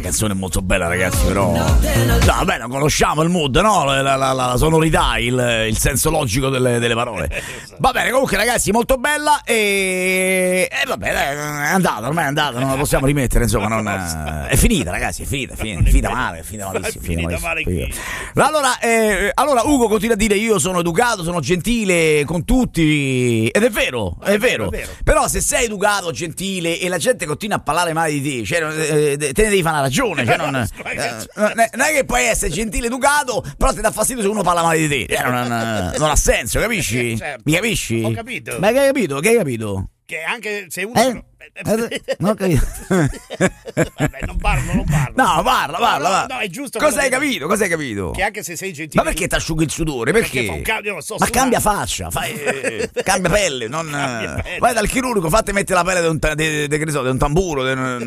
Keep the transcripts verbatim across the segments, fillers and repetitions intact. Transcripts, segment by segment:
canzone è molto bella, ragazzi, però no, vabbè, non conosciamo il mood, no? La, la, la, la sonorità, il, il senso logico delle, delle parole. Va bene, comunque, ragazzi, molto bella e, e va bene, è andata, ormai è andata, non la possiamo rimettere, insomma, non... è finita, ragazzi, è finita, è finita, è finita male, è finita malissimo, è finita malissimo. Allora, eh, allora Ugo continua a dire io sono educato, sono gentile con tutti, ed è vero, è, è vero, vero, è vero. Però se sei educato, gentile e la gente continua a parlare male di te, cioè, eh, te ne devi fare una ragione, cioè, non, eh, non è che puoi essere gentile, educato, però ti dà fastidio se uno parla male di te, cioè, non, non, non ha senso, capisci? Certo. Mi capisci? Ho capito. Ma che hai capito? Che hai capito? Che anche se uno... Eh? Eh, non ho capito. Vabbè, non parlo, non parlo. No, parla, parla. No, no, no, è giusto. Cosa hai capito? Cosa hai capito? Che anche se sei gentile. Ma perché ti asciughi il sudore? Perché? Perché fa un cambio, non so, ma sudare. cambia faccia, fai, eh, cambia pelle, non, Cambia pelle. Vai dal chirurgo, fatti mettere la pelle di un, de, de, de, so, de un tamburo,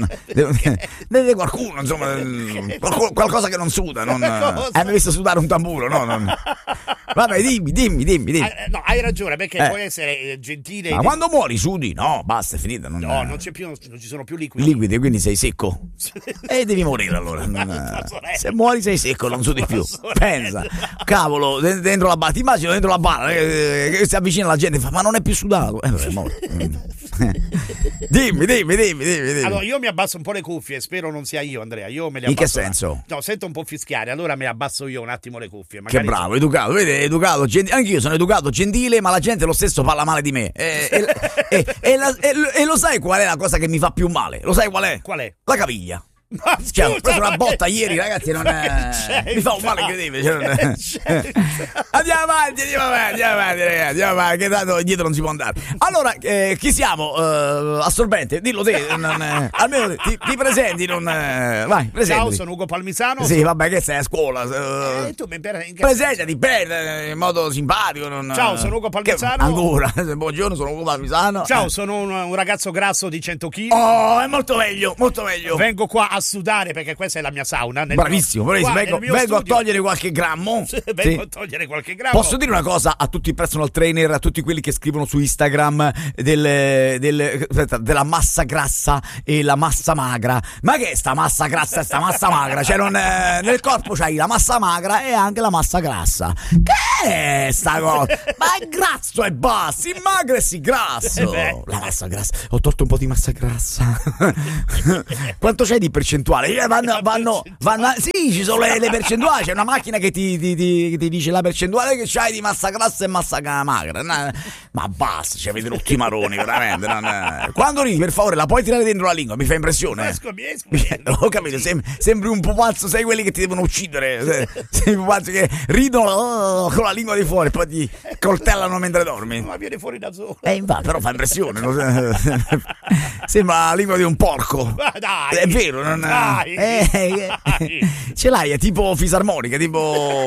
di qualcuno, insomma, qualco, qualcosa che non suda. Non, hai mai visto sudare un tamburo? No, non. Vabbè, dimmi, dimmi, dimmi. dimmi. Eh, no, hai ragione, perché eh. puoi essere gentile. Ma di... quando muori sudi? No, basta, è finita. Non, no, non c'è più, non ci sono più liquidi. Liquidi, quindi sei secco. E devi morire allora. Se muori sei secco, non sudi più. Pensa, cavolo, dentro la barra, ti immagino dentro la barra che, che si avvicina la gente e fa ma non è più sudato. Eh, è morto. dimmi, dimmi, dimmi, dimmi, dimmi. Allora, io mi abbasso un po' le cuffie, spero non sia io, Andrea. Io me le In che abbasso senso? No, sento un po' fischiare, allora mi abbasso io un attimo le cuffie. Che bravo, educato, vedi, educato, gentile. Anch'io sono educato, gentile, ma la gente lo stesso parla male di me. E, e, e, e, la, e, e lo sai qual è la cosa che mi fa più male? Lo sai qual è? Qual è? La caviglia. Ma cioè, ho preso una ma botta che ieri, c'è? ragazzi, non è... mi fa un male incredibile. Cioè, non è... andiamo avanti, andiamo avanti, andiamo avanti, ragazzi, andiamo avanti, che tanto indietro non si può andare. Allora, eh, chi siamo? Uh, assorbente, dillo te, non, eh, almeno ti, ti presenti, non... Eh, vai, presentati. Ciao, sono Ugo Palmisano. Sì, vabbè, che sei a scuola. Uh, eh, tu mi per... presentati, bene, in modo simpatico. Non, Ciao, sono Ugo Palmisano. Che, ancora, buongiorno, sono Ugo Palmisano. Ciao, eh. sono un, un ragazzo grasso di cento chili. Oh, è molto meglio, molto meglio. Vengo qua a sudare perché questa è la mia sauna. Nel bravissimo, mio, bravissimo. qua, vengo, vengo a togliere qualche grammo. vengo sì. a togliere qualche grammo. Posso dire una cosa a tutti i personal trainer, a tutti quelli che scrivono su Instagram del, del, aspetta, della massa grassa e la massa magra. Ma che è sta massa grassa e sta massa magra? Cioè non, eh, nel corpo c'hai la massa magra e anche la massa grassa. Che è sta cosa? Ma è grasso e basta, si magra e si grasso. Eh la massa grassa. Ho tolto un po' di massa grassa. Quanto c'hai di percentuale? Vanno Vanno, vanno, sì, ci sono le, le percentuali. C'è una macchina che ti, ti, ti, ti dice la percentuale che c'hai di massa grassa e massa magra. Ma basta, ci avete rotti i maroni, veramente. Non, quando ridi, per favore, la puoi tirare dentro la lingua, mi fa impressione. Esco, mi esco, mi esco. Ho capito, sem- sembri un pupazzo, sei quelli che ti devono uccidere. Sei un pupazzo che ridono oh, con la lingua di fuori, poi ti coltellano mentre dormi. Ma viene fuori da solo. Eh, infatti, però fa impressione. Sembra la lingua di un porco. Ma dai, è vero, non dai. Eh, Eh, ce l'hai, è tipo fisarmonica, tipo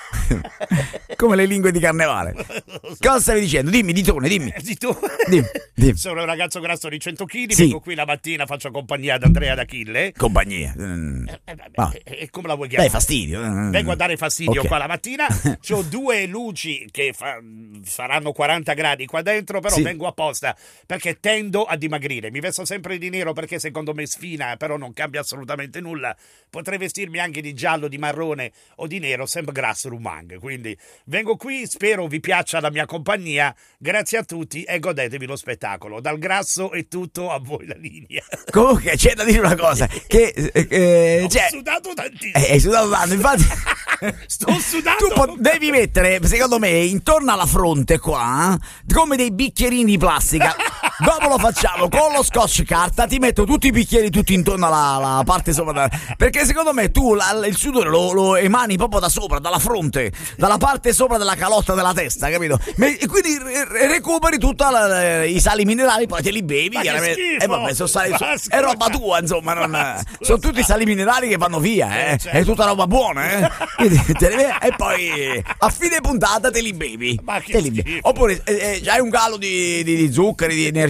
come le lingue di carnevale. Cosa stavi dicendo? Dimmi, ditone, dimmi. Eh, di tu. Dimmi, dimmi. Sono un ragazzo grasso di cento chili, sì. vengo qui la mattina, faccio compagnia ad Andrea D'Achille. Compagnia. Mm. Eh, vabbè, ah. E come la vuoi chiamare? Dai fastidio. Mm. Vengo a dare fastidio okay. qua la mattina. C'ho due luci che fa, faranno quaranta gradi qua dentro, però sì. vengo apposta perché tendo a dimagrire. Mi vesto sempre di nero perché secondo me sfina, però non cambia assolutamente nulla. Potrei vestirmi anche di giallo, di marrone o di nero, sempre grasso rumang. Quindi vengo qui, spero vi piaccia la mia compagnia. Grazie a tutti e godetevi lo spettacolo. Dal grasso è tutto, a voi la linea. Comunque c'è da dire una cosa che eh, eh, ho cioè, sudato tantissimo. Eh, hai sudato tanto, infatti. Sto sudando. Tu po- devi mettere, secondo me, intorno alla fronte qua, come dei bicchierini di plastica. Dopo lo facciamo con lo scotch carta, ti metto tutti i bicchieri tutti intorno alla, alla parte sopra, perché secondo me tu la, il sudore lo, lo emani proprio da sopra, dalla fronte, dalla parte sopra della calotta della testa, capito? E quindi re- recuperi tutti i sali minerali, poi te li bevi, chiaramente. E vabbè, sono sali, so, è roba tua, insomma, non, sono tutti i sali minerali che vanno via, eh? È tutta roba buona, eh? Quindi, te li bevi, e poi a fine puntata te li bevi, te li bevi. Oppure eh, hai un calo di, di, di zuccheri, di energia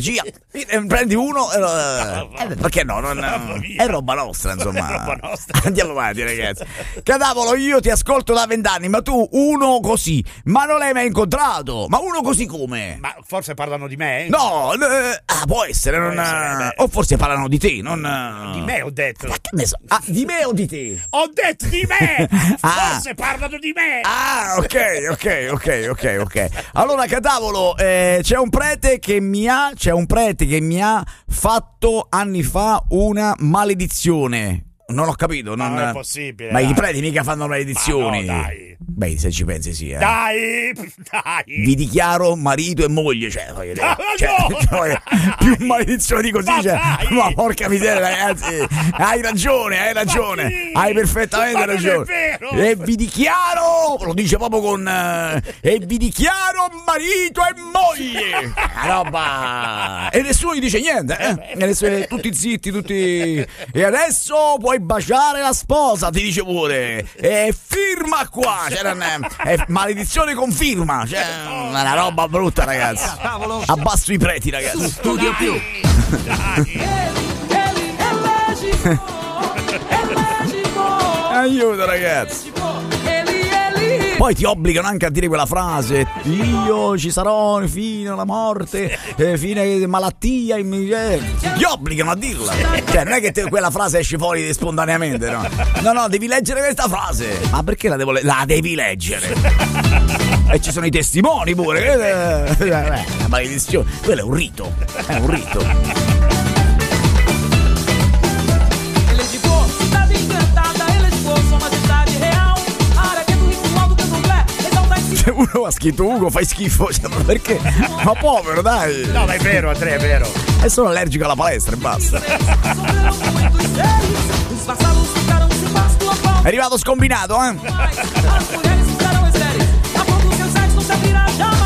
energia, prendi uno eh, eh, perché no, non, è roba nostra, insomma. È roba nostra. Andiamo avanti, ragazzi. Cadavolo, io ti ascolto da vent'anni, ma tu uno così, ma non l'hai mai incontrato? Ma uno così come? Ma forse parlano di me? No, eh, ah, può essere, non, Può essere, o forse parlano di te, non Di me ho detto. Ma che ne so? Ah, di me o di te? Ho detto di me! Ah. Forse parlano di me! Ah, ok, ok, ok, ok, ok. Allora, Cadavolo, eh, c'è un prete che mi ha, c'è un prete che mi ha fatto anni fa una maledizione. Non ho capito, non, Ma non è possibile. Ma dai. i preti mica fanno maledizioni. Ma no, dai. Beh, se ci pensi sì, eh. Dai, dai. Vi dichiaro marito e moglie, cioè, voglio dire, Ah, cioè, no, cioè, più maledizioni di così, Ma cioè, dai. ma porca miseria, ragazzi, hai ragione, hai ragione, sì? hai perfettamente Ma non è ragione. vero. E vi dichiaro, lo dice proprio con eh, e vi dichiaro marito e moglie. Una roba. E nessuno gli dice niente, eh? E nessuno- tutti zitti, tutti. E adesso puoi baciare la sposa, ti dice pure. E firma qua. C'era una, è maledizione con firma. C'è una roba brutta, ragazzi. Abbasso i preti, ragazzi. Studio più. Aiuto, ragazzi. Poi ti obbligano anche a dire quella frase: io ci sarò fino alla morte, eh, fine malattia, eh, ti obbligano a dirla. Cioè, non è che te, quella frase esce fuori spontaneamente, no? No, no, devi leggere questa frase. Ma perché la devo le- La devi leggere. E ci sono i testimoni pure. Eh, eh, la maledizione. Quello è un rito. È un rito. Ele de boa, cidade encantada, ele de boa, sua majestade real. Área que é do ritual do candomblé, exalta em si. Se uno ha scritto Ugo fai schifo, cioè, ma perché? Ma povero, dai. No, ma è vero, Andrea, è vero. È solo allergico alla palestra e basta. Sofreram muitos seres, os vassalos ficaram sem pasto a pau. È arrivato scombinato, eh? As mulheres ficaram estéreis, a ponto que os sexos não se abrirá jamais.